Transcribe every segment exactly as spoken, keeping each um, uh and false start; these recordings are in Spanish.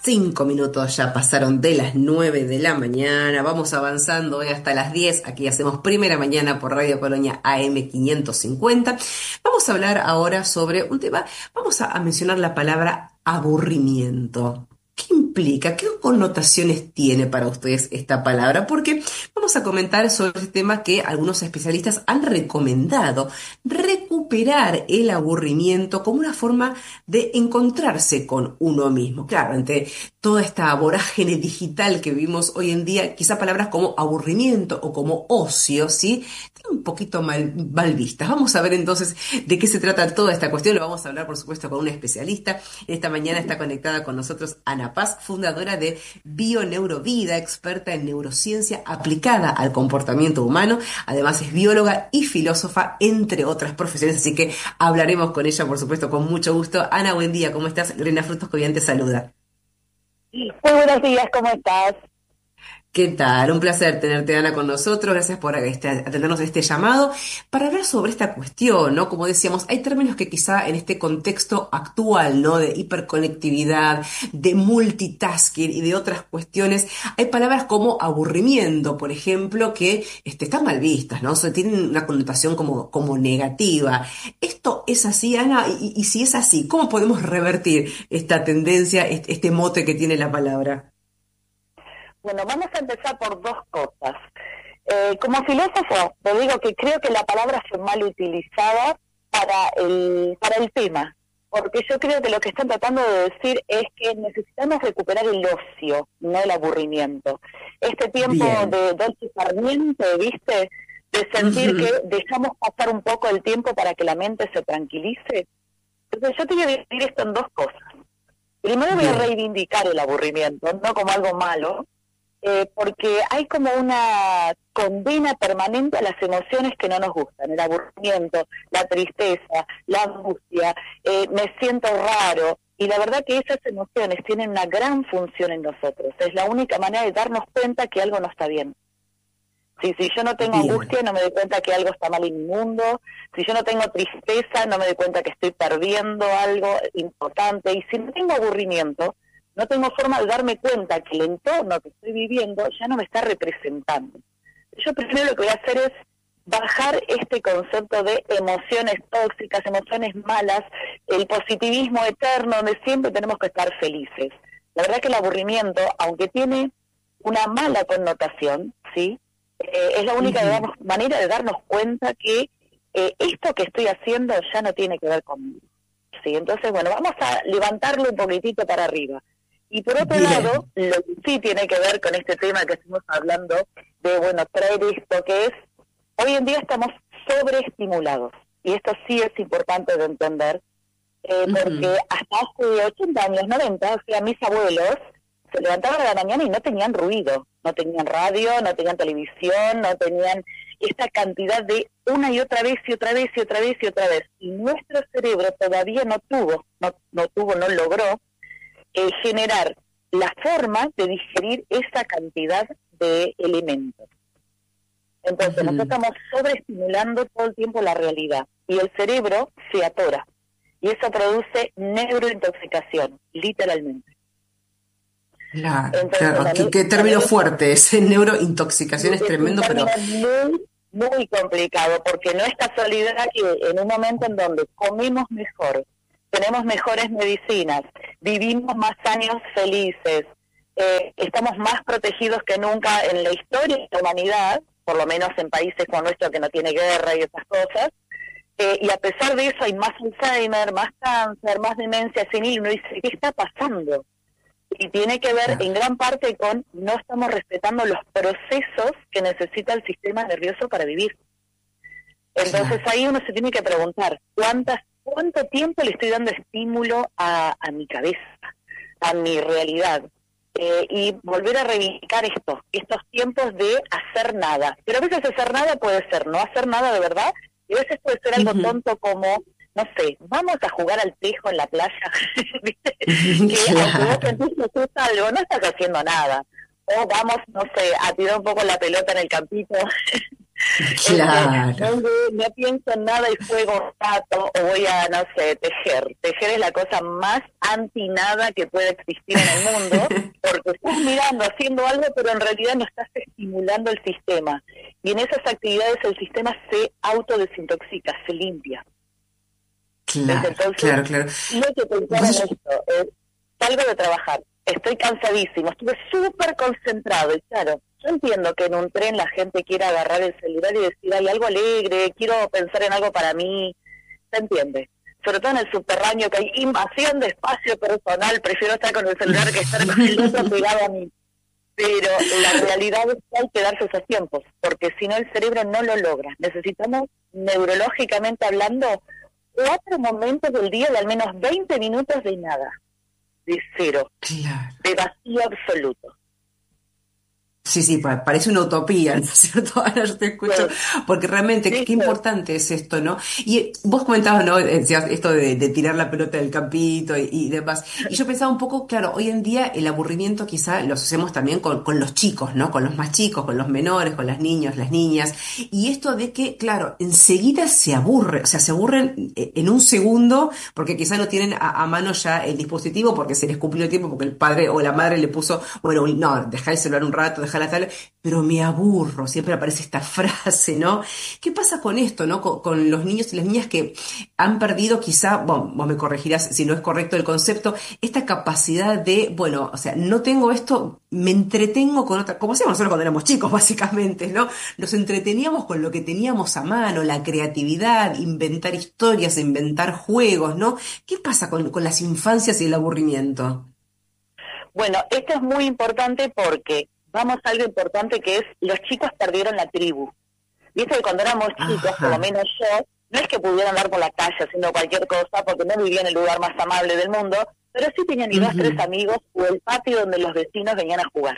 Cinco minutos ya pasaron de las nueve de la mañana. Vamos avanzando hoy hasta las diez. Aquí hacemos primera mañana por Radio Colonia A M quinientos cincuenta. Vamos a hablar ahora sobre un tema. Vamos a, a mencionar la palabra aburrimiento. ¿Qué implica? ¿Qué connotaciones tiene para ustedes esta palabra? Porque vamos a comentar sobre este tema que algunos especialistas han recomendado: recuperar el aburrimiento como una forma de encontrarse con uno mismo. Claro, ante toda esta vorágine digital que vivimos hoy en día, quizá palabras como aburrimiento o como ocio, ¿sí?, están un poquito mal, mal vistas. Vamos a ver entonces de qué se trata toda esta cuestión. Lo vamos a hablar, por supuesto, con una especialista. Esta mañana está conectada con nosotros Ana Paz, fundadora de Bioneurovida, experta en neurociencia aplicada al comportamiento humano. Además es bióloga y filósofa, entre otras profesiones, así que hablaremos con ella, por supuesto, con mucho gusto. Ana, buen día, ¿cómo estás? Lorena Frutos Cobian te saluda. Muy buenos días, ¿cómo estás? ¿Qué tal? Un placer tenerte, Ana, con nosotros. Gracias por este, atendernos a este llamado para hablar sobre esta cuestión, ¿no? Como decíamos, hay términos que quizá en este contexto actual, ¿no?, de hiperconectividad, de multitasking y de otras cuestiones, hay palabras como aburrimiento, por ejemplo, que este, están mal vistas, ¿no? O sea, tienen una connotación como, como negativa. ¿Esto es así, Ana? Y, y si es así, ¿cómo podemos revertir esta tendencia, este, este mote que tiene la palabra? Bueno, vamos a empezar por dos cosas. Eh, como filósofo, te digo que creo que la palabra fue mal utilizada para el, para el tema, porque yo creo que lo que están tratando de decir es que necesitamos recuperar el ocio, no el aburrimiento. Este tiempo Bien. de dolce farniente, ¿viste?, de sentir que dejamos pasar un poco el tiempo para que la mente se tranquilice. Entonces yo te voy a decir esto en dos cosas. Primero voy a Bien. reivindicar el aburrimiento, no como algo malo, eh, porque hay como una condena permanente a las emociones que no nos gustan: el aburrimiento, la tristeza, la angustia, eh, me siento raro. Y la verdad que esas emociones tienen una gran función en nosotros. Es la única manera de darnos cuenta que algo no está bien. Si, si yo no tengo Bien. angustia, no me doy cuenta que algo está mal en mi mundo. Si yo no tengo tristeza, no me doy cuenta que estoy perdiendo algo importante. Y si no tengo aburrimiento, no tengo forma de darme cuenta que el entorno que estoy viviendo ya no me está representando. Yo primero lo que voy a hacer es bajar este concepto de emociones tóxicas, emociones malas, el positivismo eterno donde siempre tenemos que estar felices. La verdad que el aburrimiento, aunque tiene una mala connotación, ¿sí?, Eh, es la única de Ujú. darnos, manera de darnos cuenta que eh, esto que estoy haciendo ya no tiene que ver conmigo. ¿Sí? Entonces, bueno, vamos a levantarlo un poquitito para arriba. Y por otro lado, Bien. lo que sí tiene que ver con este tema que estamos hablando, de, bueno, traer esto que es, hoy en día estamos sobreestimulados. Y esto sí es importante de entender, eh, porque Ujú. hasta hace ochenta años, noventa, o sea, mis abuelos se levantaban a la mañana y no tenían ruido, no tenían radio, no tenían televisión, no tenían esta cantidad de una y otra vez y otra vez y otra vez y otra vez. Y nuestro cerebro todavía no tuvo, no, no tuvo, no logró eh, generar la forma de digerir esa cantidad de elementos. Entonces nosotros Ujú. estamos sobreestimulando todo el tiempo la realidad y el cerebro se atora. Y eso produce neurointoxicación, literalmente. Claro, Entonces, claro. la, Qué, qué la término fuerte. Ese neurointoxicación es es un tremendo, pero término muy, muy complicado, porque no es casualidad que en un momento en donde comemos mejor, tenemos mejores medicinas, vivimos más años felices, eh, estamos más protegidos que nunca en la historia de la humanidad, por lo menos en países como nuestro que no tiene guerra y esas cosas, eh, y a pesar de eso hay más Alzheimer, más cáncer, más demencia senil. Uno dice, ¿qué está pasando? Y tiene que ver en claro. gran parte con no estamos respetando los procesos que necesita el sistema nervioso para vivir. Entonces Claro. ahí uno se tiene que preguntar, ¿cuántas, ¿cuánto tiempo le estoy dando estímulo a, a mi cabeza, a mi realidad? Eh, y volver a reivindicar esto, estos tiempos de hacer nada. Pero a veces hacer nada puede ser no hacer nada de verdad, y a veces puede ser algo Ujú. tonto como, no sé, vamos a jugar al tejo en la playa, ¿viste? Que aunque vos Claro. sentís que haces algo, no estás haciendo nada. O vamos, no sé, a tirar un poco la pelota en el campito. Este, Claro. no, no pienso en nada y juego un rato o voy a, no sé, tejer. Tejer es la cosa más anti nada que puede existir en el mundo, porque estás mirando, haciendo algo, pero en realidad no estás estimulando el sistema. Y en esas actividades el sistema se autodesintoxica, se limpia. ¿Ves? Claro, Entonces, claro, claro. lo que pensar en Vos- esto es, salgo de trabajar, estoy cansadísimo, estuve súper concentrado y claro, yo entiendo que en un tren la gente quiera agarrar el celular y decir, hay algo alegre, quiero pensar en algo para mí, se entiende. Sobre todo en el subterráneo que hay invasión de espacio personal, prefiero estar con el celular que estar con el otro pegado a mí. Pero la realidad es que hay que darse esos tiempos, porque si no el cerebro no lo logra. Necesitamos, neurológicamente hablando, cuatro momentos del día de al menos veinte minutos de nada, de cero, Claro. de vacío absoluto. Sí, sí, pa- parece una utopía, ¿no es cierto? Ahora yo te escucho, Sí, porque realmente qué, sí, qué importante es esto, ¿no? Y eh, vos comentabas, ¿no? Decías esto de, de tirar la pelota del campito y, y demás. Y yo pensaba un poco, claro, hoy en día el aburrimiento quizá lo asociamos también con, con los chicos, ¿no? Con los más chicos, con los menores, con las niños, las niñas. Y esto de que, claro, enseguida se aburre, o sea, se aburren eh, en un segundo, porque quizá no tienen a, a mano ya el dispositivo, porque se les cumplió el tiempo, porque el padre o la madre le puso, bueno, no, dejá el celular un rato, dejá la tablet, pero me aburro, siempre aparece esta frase, ¿no? ¿Qué pasa con esto, ¿no? Con, con los niños y las niñas que han perdido quizá, bueno, vos me corregirás si no es correcto el concepto, esta capacidad de, bueno, o sea, no tengo esto, me entretengo con otra, como hacíamos nosotros cuando éramos chicos, básicamente, ¿no? Nos entreteníamos con lo que teníamos a mano, la creatividad, inventar historias, inventar juegos, ¿no? ¿Qué pasa con, con las infancias y el aburrimiento? bueno, esto es muy importante porque vamos a algo importante que es los chicos perdieron la tribu. Viste que cuando éramos chicos, por lo Ajá. menos yo, no es que pudieran andar por la calle haciendo cualquier cosa porque no vivía en el lugar más amable del mundo, pero sí tenían ni dos, tres Ujú. amigos o el patio donde los vecinos venían a jugar.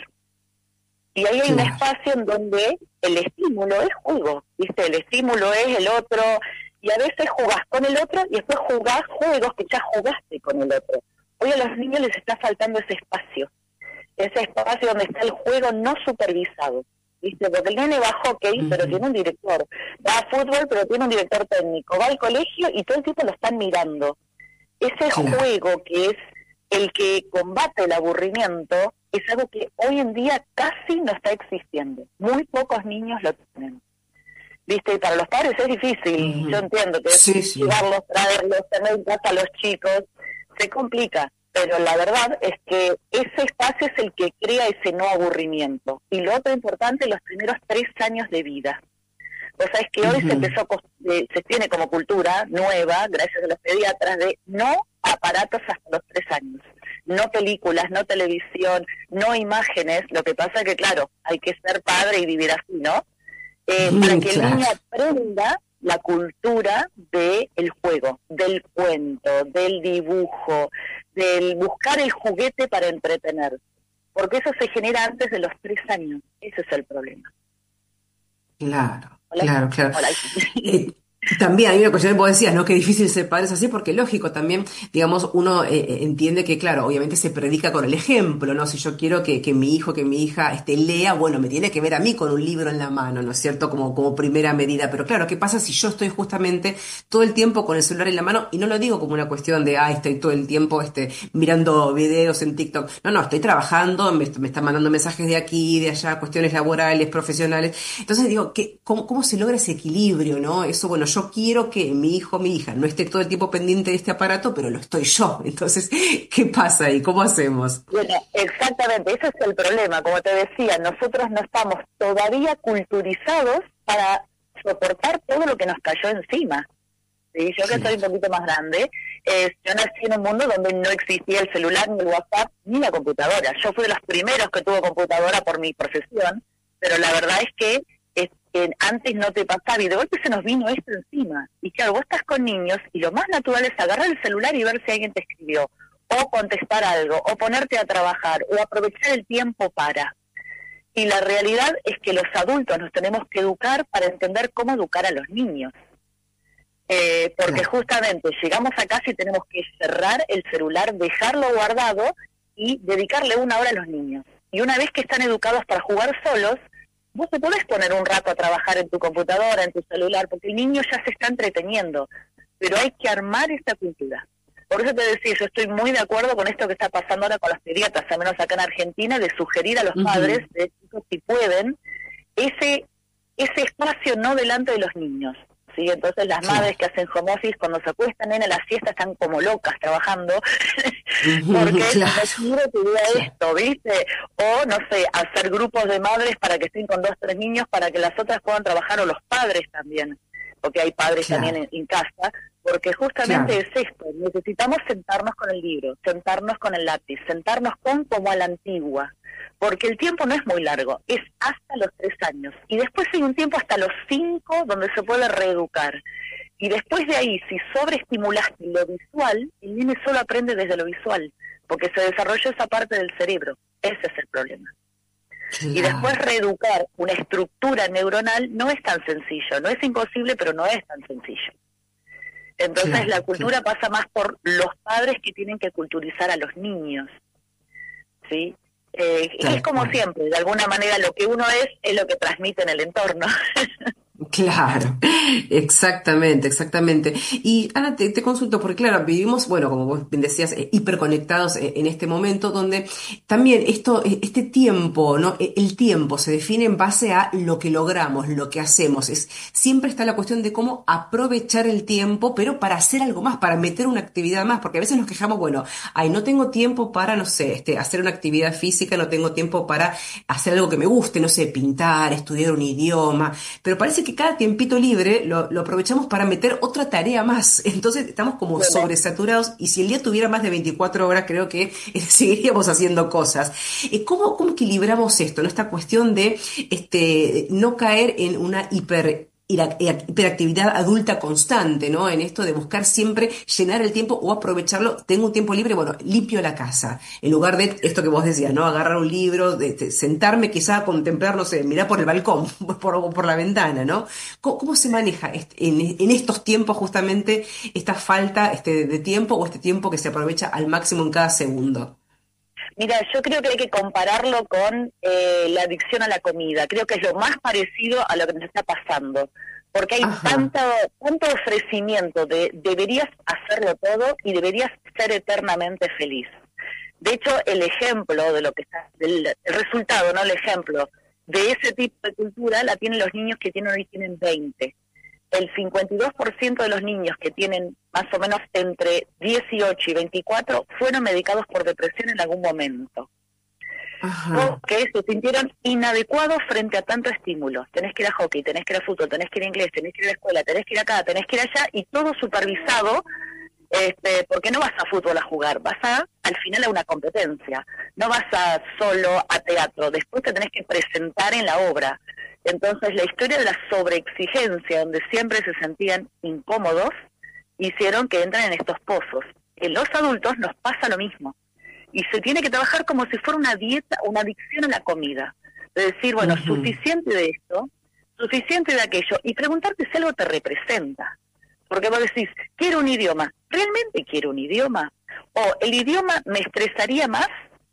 Y ahí hay un Claro, espacio en donde el estímulo es juego, ¿viste? El estímulo es el otro, y a veces jugás con el otro y después jugás juegos que ya jugaste con el otro. Hoy a los niños les está faltando ese espacio, ese espacio donde está el juego no supervisado, ¿viste? Porque el nene va a hockey, pero ujú, tiene un director, va a fútbol, pero tiene un director técnico, va al colegio y todo el tiempo lo están mirando. Ese claro. juego que es el que combate el aburrimiento es algo que hoy en día casi no está existiendo. Muy pocos niños lo tienen. ¿Viste? Y para los padres es difícil. Yo Ujú. entiendo que es Sí, sí. llevarlos, traerlos, tener en casa a los chicos. Se complica. Pero la verdad es que ese espacio es el que crea ese no aburrimiento. Y lo otro importante, los primeros tres años de vida. O sea, es que hoy se Ujú. empezó, a cos- eh, se tiene como cultura nueva, gracias a los pediatras, de no aparatos hasta los tres años. No películas, no televisión, no imágenes. Lo que pasa es que, claro, hay que ser padre y vivir así, ¿no? Eh, para que el Claro, niño aprenda la cultura del juego, del cuento, del dibujo, del buscar el juguete para entretener. Porque eso se genera antes de los tres años. Ese es el problema. claro, Hola, claro, claro. hola. Eh, también hay una cuestión que vos decías, ¿no? Qué difícil ser padres así, porque lógico, también, digamos, uno eh, eh, entiende que, claro, obviamente se predica con el ejemplo, ¿no? Si yo quiero que, que mi hijo, que mi hija, este, lea, bueno, me tiene que ver a mí con un libro en la mano, ¿no es cierto? Como, como primera medida. Pero claro, ¿qué pasa si yo estoy justamente todo el tiempo con el celular en la mano? Y no lo digo como una cuestión de, ah, estoy todo el tiempo, este, mirando videos en TikTok. No, no, estoy trabajando, me, me están mandando mensajes de aquí, de allá, cuestiones laborales, profesionales. Entonces digo, ¿qué, cómo, cómo se logra ese equilibrio, ¿no? Eso, bueno, yo quiero que mi hijo, mi hija no esté todo el tiempo pendiente de este aparato, pero lo estoy yo. Entonces, ¿qué pasa ahí? ¿Cómo hacemos? Bueno, exactamente, ese es el problema. Como te decía, nosotros no estamos todavía culturizados para soportar todo lo que nos cayó encima. ¿Sí? Yo que soy un Claro. poquito más grande, eh, yo nací en un mundo donde no existía el celular, ni el WhatsApp, ni la computadora. Yo fui de los primeros que tuvo computadora por mi profesión, pero la verdad es que, es que antes no te pasaba y de golpe se nos vino esto encima. Y claro, vos estás con niños y lo más natural es agarrar el celular y ver si alguien te escribió, o contestar algo, o ponerte a trabajar, o aprovechar el tiempo para. Y la realidad es que los adultos nos tenemos que educar para entender cómo educar a los niños. Eh, porque Claro. justamente llegamos a casa y tenemos que cerrar el celular, dejarlo guardado y dedicarle una hora a los niños. Y una vez que están educados para jugar solos, vos te podés poner un rato a trabajar en tu computadora, en tu celular, porque el niño ya se está entreteniendo, pero hay que armar esta cultura. Por eso te decía, yo estoy muy de acuerdo con esto que está pasando ahora con los pediatras, al menos acá en Argentina, de sugerir a los uh-huh. padres, de chicos, si pueden, ese ese espacio no delante de los niños. ¿Sí? Entonces las sí. madres que hacen home office, cuando se acuestan en la siesta, están como locas trabajando, porque claro. no quiero que vea sí. esto, ¿viste? O, no sé, hacer grupos de madres para que estén con dos, tres niños, para que las otras puedan trabajar, o los padres también, porque hay padres claro. también en, en casa, porque justamente claro. es esto, necesitamos sentarnos con el libro, sentarnos con el lápiz, sentarnos con como a la antigua, porque el tiempo no es muy largo, es hasta los tres años, y después hay un tiempo hasta los cinco donde se puede reeducar, y después de ahí, si sobreestimulaste lo visual, el niño solo aprende desde lo visual, porque se desarrolla esa parte del cerebro, ese es el problema. Claro. Y después reeducar una estructura neuronal no es tan sencillo, no es imposible, pero no es tan sencillo. Entonces claro, la cultura claro. pasa más por los padres que tienen que culturizar a los niños, ¿sí? Eh, es como cual. siempre, de alguna manera lo que uno es es lo que transmite en el entorno. Claro, exactamente, exactamente. Y Ana, te, te consulto, porque claro, vivimos, bueno, como vos bien decías, eh, hiperconectados eh, en este momento, donde también esto, eh, este tiempo, ¿no? El tiempo se define en base a lo que logramos, lo que hacemos. Es, siempre está la cuestión de cómo aprovechar el tiempo, pero para hacer algo más, para meter una actividad más, porque a veces nos quejamos, bueno, ay, no tengo tiempo para, no sé, este, hacer una actividad física, no tengo tiempo para hacer algo que me guste, no sé, pintar, estudiar un idioma, pero parece que cada tiempito libre lo, lo aprovechamos para meter otra tarea más. Entonces estamos como bueno. sobresaturados, y si el día tuviera más de veinticuatro horas, creo que eh, seguiríamos haciendo cosas. Eh, ¿cómo, ¿Cómo equilibramos esto, ¿no? Esta cuestión de este no caer en una hiper hiperactividad adulta constante, ¿no? En esto de buscar siempre llenar el tiempo o aprovecharlo. Tengo un tiempo libre, bueno, limpio la casa, en lugar de esto que vos decías, ¿no? Agarrar un libro, de, de sentarme quizá a contemplar, no sé, mirar por el balcón, por, por la ventana, ¿no? ¿Cómo, cómo se maneja este, en, en estos tiempos justamente esta falta este, de tiempo, o este tiempo que se aprovecha al máximo en cada segundo? Mira, yo creo que hay que compararlo con eh, la adicción a la comida. Creo que es lo más parecido a lo que nos está pasando. Porque hay tanto, tanto ofrecimiento de deberías hacerlo todo y deberías ser eternamente feliz. De hecho, el ejemplo de lo que está, el, el resultado, no el ejemplo, de ese tipo de cultura la tienen los niños que tienen hoy tienen veinte. El cincuenta y dos por ciento de los niños que tienen más o menos entre dieciocho y veinticuatro fueron medicados por depresión en algún momento. Ajá. Porque se sintieron inadecuados frente a tanto estímulo. Tenés que ir a hockey, tenés que ir a fútbol, tenés que ir a inglés, tenés que ir a la escuela, tenés que ir acá, tenés que ir allá, y todo supervisado, este, porque no vas a fútbol a jugar, vas a, al final a una competencia. No vas a solo a teatro, después te tenés que presentar en la obra. Entonces la historia de la sobreexigencia, donde siempre se sentían incómodos, hicieron que entren en estos pozos. En los adultos nos pasa lo mismo. Y se tiene que trabajar como si fuera una dieta, una adicción a la comida. De decir, bueno, uh-huh. suficiente de esto, suficiente de aquello, y preguntarte si algo te representa. Porque vos decís, quiero un idioma. ¿Realmente quiero un idioma? O el idioma me estresaría más,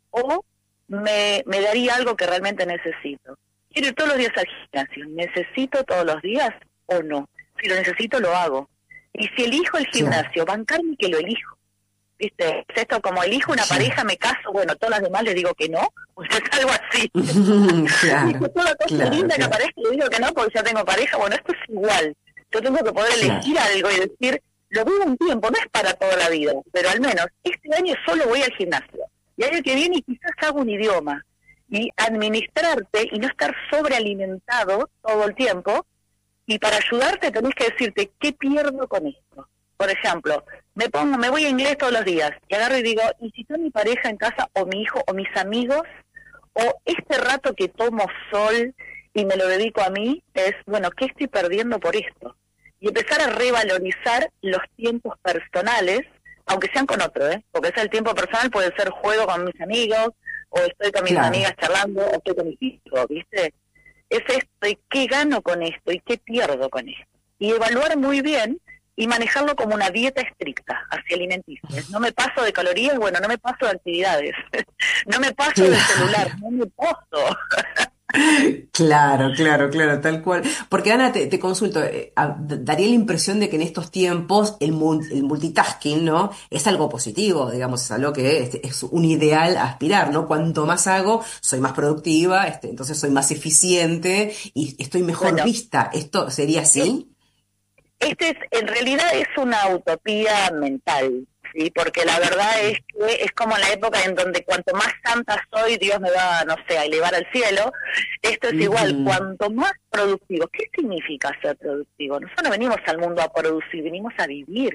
o me, me daría algo que realmente necesito. ¿Quiero ir todos los días al gimnasio? ¿Necesito todos los días o no? Si lo necesito, lo hago. Y si elijo el gimnasio, bancarme que lo elijo. ¿Viste? Es esto, como elijo una sí. pareja, me caso, bueno, todas las demás le digo que no, pues es algo así. claro, y toda cosa claro, linda claro. que aparezca, le digo que no porque ya tengo pareja. Bueno, esto es igual. Yo tengo que poder claro. elegir algo y decir, lo vivo un tiempo, no es para toda la vida, pero al menos este año solo voy al gimnasio. Y año que viene quizás hago un idioma. Y administrarte y no estar sobrealimentado todo el tiempo. Y para ayudarte tenés que decirte, ¿qué pierdo con esto? Por ejemplo, me pongo, me voy a inglés todos los días y agarro y digo, ¿y si está mi pareja en casa, o mi hijo, o mis amigos? O este rato que tomo sol y me lo dedico a mí, es, bueno, ¿qué estoy perdiendo por esto? Y empezar a revalorizar los tiempos personales, aunque sean con otro, ¿eh? Porque ese el tiempo personal puede ser juego con mis amigos, o estoy con mis claro. amigas charlando, o estoy con mis hijos, ¿viste? Es esto, ¿y qué gano con esto? ¿Y qué pierdo con esto? Y evaluar muy bien y manejarlo como una dieta estricta hacia alimenticia. No me paso de calorías, bueno, no me paso de actividades. no me paso claro. del celular, no me paso. Claro, claro, claro, tal cual. Porque Ana, te, te consulto, eh, a- d- daría la impresión de que en estos tiempos el, mul- el multitasking, ¿no? Es algo positivo, digamos, es algo que este, es un ideal a aspirar, ¿no? Cuanto más hago, soy más productiva, este, entonces soy más eficiente y estoy mejor Bueno, vista. ¿Esto sería es- así? este es, en realidad es una utopía mental, ¿sí? Porque la verdad es que es como en la época en donde cuanto más santa soy, Dios me va, no sé, a elevar al cielo. Esto es igual, Ujú. cuanto más productivo. ¿Qué significa ser productivo? Nosotros no venimos al mundo a producir, venimos a vivir,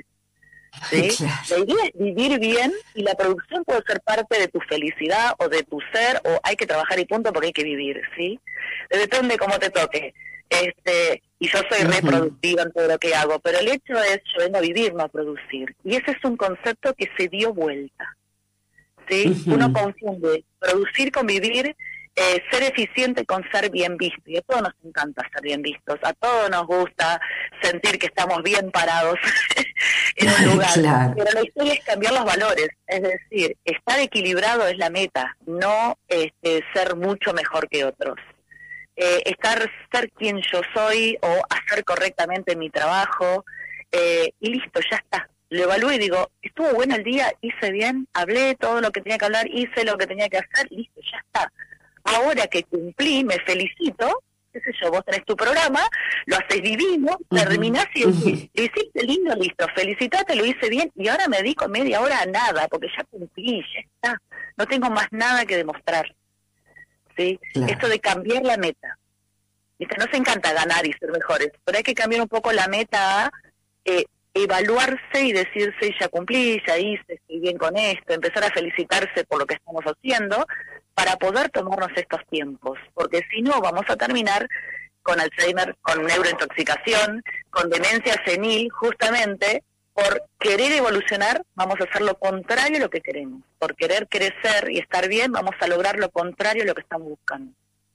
¿sí? La Claro. idea es vivir bien y la producción puede ser parte de tu felicidad o de tu ser, o hay que trabajar y punto porque hay que vivir, ¿sí? Depende cómo te toque. Este, y yo soy Ujú. reproductiva en todo lo que hago, pero el hecho es, yo vengo a vivir, no a producir. Y ese es un concepto que se dio vuelta, ¿sí? Uno Ujú. confunde producir con vivir, eh, ser eficiente con ser bien visto. Y a todos nos encanta ser bien vistos, a todos nos gusta sentir que estamos bien parados en un lugar. Claro. Pero la historia es cambiar los valores, es decir, estar equilibrado es la meta, no este, ser mucho mejor que otros. Eh, estar, ser quien yo soy o hacer correctamente mi trabajo, eh, y listo, ya está. Lo evalúo y digo, estuvo bueno el día, hice bien, hablé todo lo que tenía que hablar, hice lo que tenía que hacer, listo, ya está. Ahora que cumplí, me felicito, qué sé yo, vos tenés tu programa, lo haces divino, Ujú. terminás y Ujú. decís, lo hiciste lindo, listo, felicitate, lo hice bien, y ahora me dedico media hora a nada, porque ya cumplí, ya está. No tengo más nada que demostrar, ¿sí? Esto Claro. de cambiar la meta. ¿Viste? Nos encanta ganar y ser mejores, pero hay que cambiar un poco la meta a eh, evaluarse y decirse, ya cumplí, ya hice, estoy bien con esto, empezar a felicitarse por lo que estamos haciendo, para poder tomarnos estos tiempos, porque si no vamos a terminar con Alzheimer, con neurointoxicación, con demencia senil, justamente por querer evolucionar, vamos a hacer lo contrario a lo que queremos. Por querer crecer y estar bien, vamos a lograr lo contrario a lo que estamos buscando.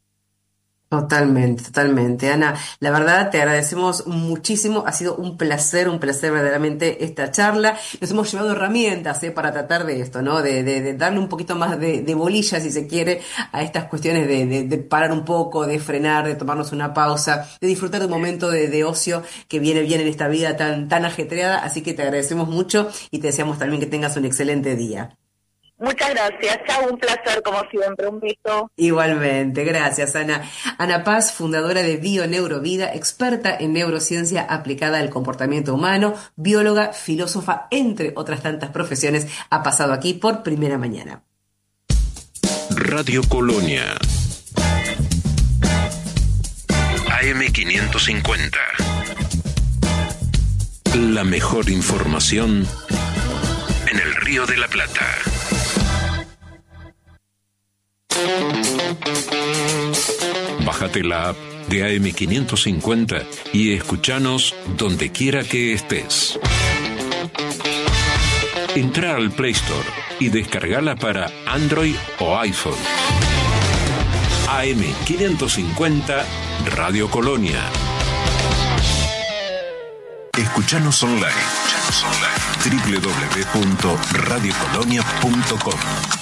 Totalmente, totalmente. Ana, la verdad te agradecemos muchísimo. Ha sido un placer, un placer verdaderamente esta charla. Nos hemos llevado herramientas, eh, para tratar de esto, ¿no? De, de- de darle un poquito más de, de bolilla, si se quiere, a estas cuestiones de, de- de parar un poco, de frenar, de tomarnos una pausa, de disfrutar de un momento de, de ocio que viene bien en esta vida tan, tan ajetreada. Así que te agradecemos mucho y te deseamos también que tengas un excelente día. Muchas gracias, chao, un placer como siempre, un beso. Igualmente, gracias Ana. Ana Paz, fundadora de BioNeurovida, experta en neurociencia aplicada al comportamiento humano, bióloga, filósofa, entre otras tantas profesiones, ha pasado aquí por Primera Mañana. Radio Colonia. A M quinientos cincuenta. La mejor información en el Río de la Plata. Bájate la app de A M quinientos cincuenta y escuchanos donde quiera que estés. Entra al Play Store y descargala para Android o iPhone. A M quinientos cincuenta Radio Colonia. Escuchanos online. Escuchanos online. doble u doble u doble u punto radio colonia punto com.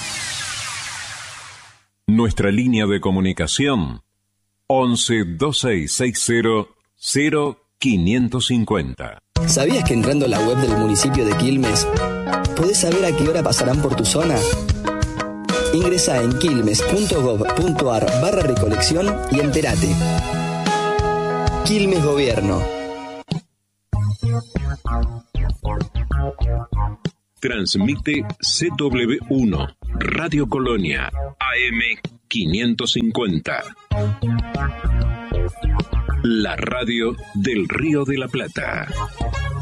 Nuestra línea de comunicación once veintiséis sesenta cero quinientos cincuenta. ¿Sabías que entrando a la web del municipio de Quilmes podés saber a qué hora pasarán por tu zona? Ingresa en quilmes punto gob punto ar barra recolección y entérate. Quilmes Gobierno. Transmite C W uno, Radio Colonia, A M quinientos cincuenta. La radio del Río de la Plata.